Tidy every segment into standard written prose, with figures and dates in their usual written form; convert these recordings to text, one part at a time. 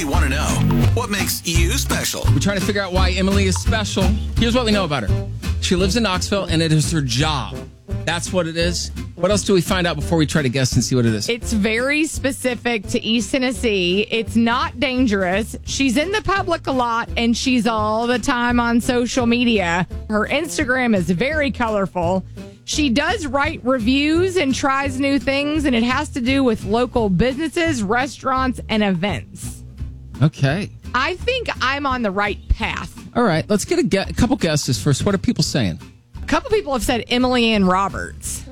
Nancy want to know, what makes you special? We're trying to figure out why Emily is special. Here's what we know about her. She lives in Knoxville, and it is her job. That's what it is. What else do we find out before we try to guess and see what it is? It's very specific to East Tennessee. It's not dangerous. She's in the public a lot, and she's all the time on social media. Her Instagram is very colorful. She does write reviews and tries new things, and it has to do with local businesses, restaurants, and events. Okay. I think I'm on the right path. All right. Let's get a couple guesses first. What are people saying? A couple people have said Emily Ann Roberts.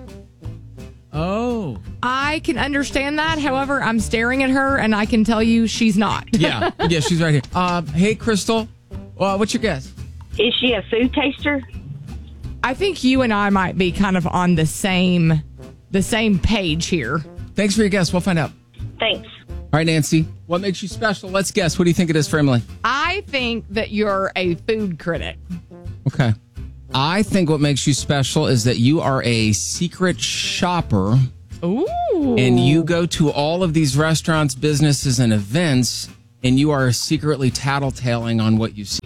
Oh. I can understand that. However, I'm staring at her, and I can tell you she's not. Yeah, she's right here. Hey, Crystal, what's your guess? Is she a food taster? I think you and I might be kind of on the same page here. Thanks for your guess. We'll find out. Thanks. All right, Nancy, what makes you special? Let's guess. What do you think it is for Emily? I think that you're a food critic. Okay. I think what makes you special is that you are a secret shopper. Ooh. And you go to all of these restaurants, businesses, and events, and you are secretly tattletaling on what you see.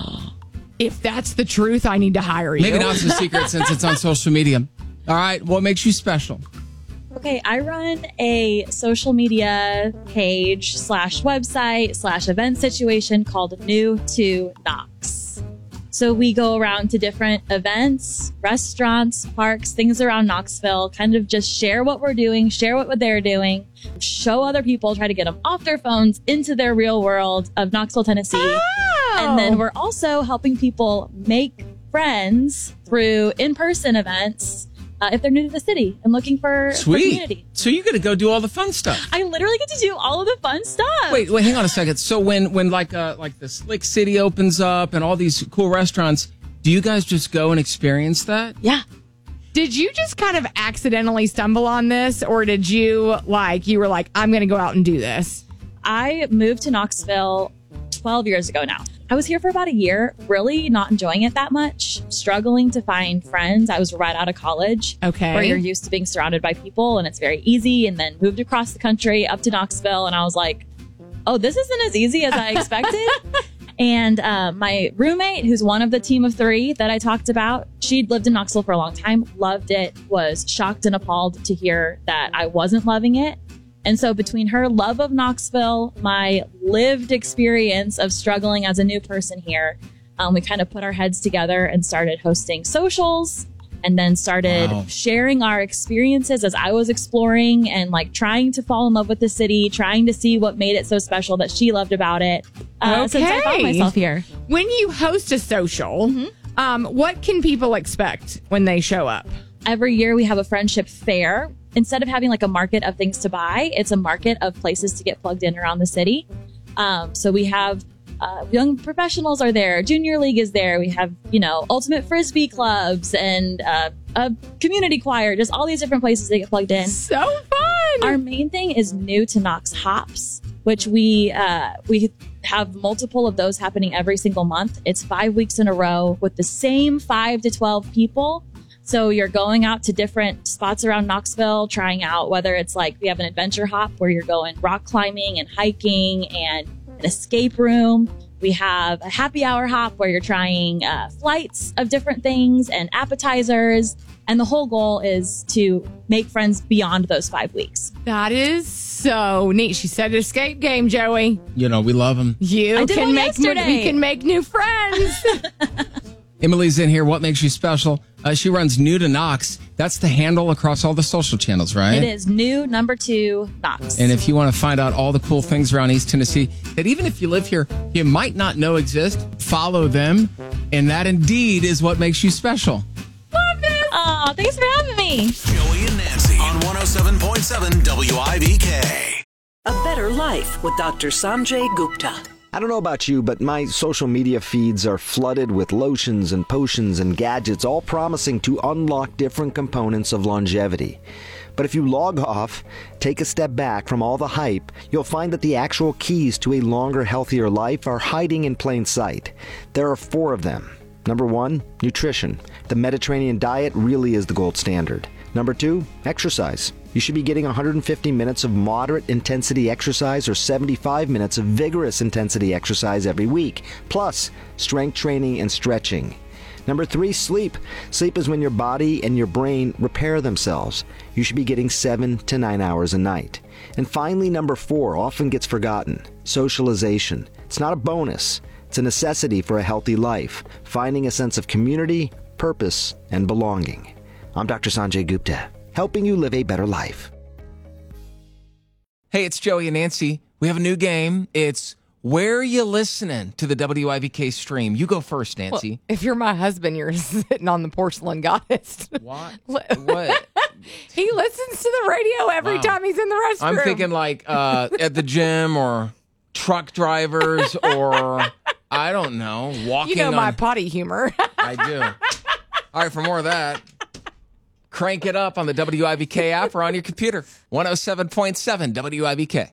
If that's the truth, I need to hire you. Maybe not so secret since it's on social media. All right, what makes you special? Okay, I run a social media page / website / event situation called New to Knox. So we go around to different events, restaurants, parks, things around Knoxville, kind of just share what we're doing, share what they're doing, show other people, try to get them off their phones into their real world of Knoxville, Tennessee. Oh. And then we're also helping people make friends through in-person events if they're new to the city and looking for community. So you get to go do all the fun stuff. I literally get to do all of the fun stuff. Wait, hang on a second. So when like the Slick City opens up and all these cool restaurants, do you guys just go and experience that? Yeah. Did you just kind of accidentally stumble on this, or did you were like, I'm going to go out and do this? I moved to Knoxville 12 years ago now. I was here for about a year, really not enjoying it that much, struggling to find friends. I was right out of college. Okay. Where you're used to being surrounded by people and it's very easy, and then moved across the country up to Knoxville, and I was like, oh, this isn't as easy as I expected. And my roommate, who's one of the team of 3 that I talked about, she'd lived in Knoxville for a long time, loved it, was shocked and appalled to hear that I wasn't loving it. And so between her love of Knoxville, my lived experience of struggling as a new person here, we kind of put our heads together and started hosting socials, and then started sharing our experiences as I was exploring and trying to fall in love with the city, trying to see what made it so special that she loved about it. Since I found myself here. When you host a social, what can people expect when they show up? Every year we have a friendship fair. Instead of having a market of things to buy, it's a market of places to get plugged in around the city. So we have young professionals are there. Junior League is there. We have, ultimate Frisbee clubs and a community choir, just all these different places to get plugged in. So fun. Our main thing is New to Knox Hops, which we have multiple of those happening every single month. It's 5 weeks in a row with the same 5 to 12 people. So you're going out to different spots around Knoxville, trying out whether it's we have an adventure hop where you're going rock climbing and hiking and an escape room. We have a happy hour hop where you're trying flights of different things and appetizers. And the whole goal is to make friends beyond those 5 weeks. That is so neat. She said escape game, Joey. We love them. We can make new friends. Emily's in here. What makes you special? She runs New to Knox. That's the handle across all the social channels, right? It is New #2 Knox. And if you want to find out all the cool things around East Tennessee that even if you live here, you might not know exist, follow them. And that indeed is what makes you special. Love it. Oh, thanks for having me. Joey and Nancy on 107.7 WIBK. A Better Life with Dr. Sanjay Gupta. I don't know about you, but my social media feeds are flooded with lotions and potions and gadgets, all promising to unlock different components of longevity. But if you log off, take a step back from all the hype, you'll find that the actual keys to a longer, healthier life are hiding in plain sight. There are 4 of them. Number 1, nutrition. The Mediterranean diet really is the gold standard. Number 2, exercise. You should be getting 150 minutes of moderate intensity exercise or 75 minutes of vigorous intensity exercise every week, plus strength training and stretching. Number 3, sleep. Sleep is when your body and your brain repair themselves. You should be getting 7 to 9 hours a night. And finally, number 4 often gets forgotten: socialization. It's not a bonus. It's a necessity for a healthy life, finding a sense of community, purpose, and belonging. I'm Dr. Sanjay Gupta, helping you live a better life. Hey, it's Joey and Nancy. We have a new game. It's Where Are You Listening to the WIVK stream? You go first, Nancy. Well, if you're my husband, you're sitting on the porcelain goddess. What? He listens to the radio every time he's in the restroom. I'm thinking like at the gym or truck drivers or, I don't know, walking. You know my potty humor. I do. All right, for more of that, crank it up on the WIVK app or on your computer. 107.7 WIVK.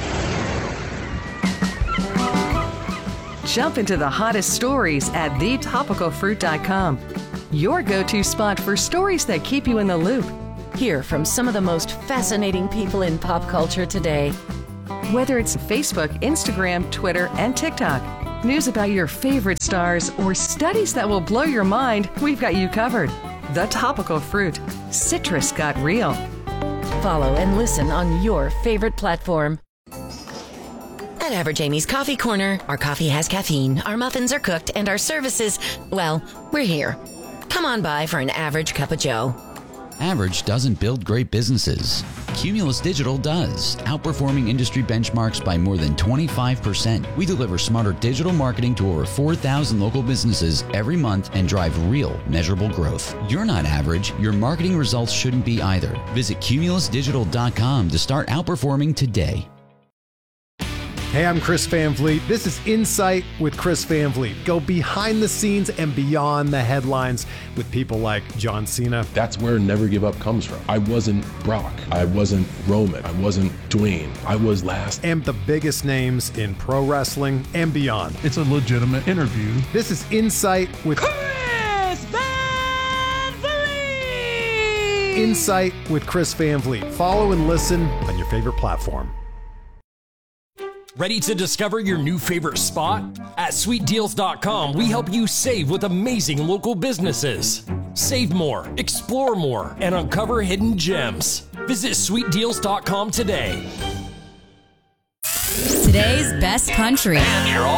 Jump into the hottest stories at thetopicalfruit.com. Your go-to spot for stories that keep you in the loop. Hear from some of the most fascinating people in pop culture today. Whether it's Facebook, Instagram, Twitter, and TikTok, news about your favorite stars, or studies that will blow your mind, we've got you covered. The Topical Fruit. Citrus got real. Follow and listen on your favorite platform. At Average Amy's Coffee Corner, our coffee has caffeine, our muffins are cooked, and our services, well, we're here. Come on by for an average cup of joe. Average doesn't build great businesses. Cumulus Digital does, outperforming industry benchmarks by more than 25%. We deliver smarter digital marketing to over 4,000 local businesses every month and drive real, measurable growth. You're not average. Your marketing results shouldn't be either. Visit cumulusdigital.com to start outperforming today. Hey, I'm Chris Van Vliet. This is Insight with Chris Van Vliet. Go behind the scenes and beyond the headlines with people like John Cena. That's where Never Give Up comes from. I wasn't Brock. I wasn't Roman. I wasn't Dwayne. I was last. And the biggest names in pro wrestling and beyond. It's a legitimate interview. This is Insight with Chris Van Vliet. Insight with Chris Van Vliet. Follow and listen on your favorite platform. Ready to discover your new favorite spot? At sweetdeals.com, we help you save with amazing local businesses. Save more, explore more, and uncover hidden gems. Visit sweetdeals.com today. Today's best country.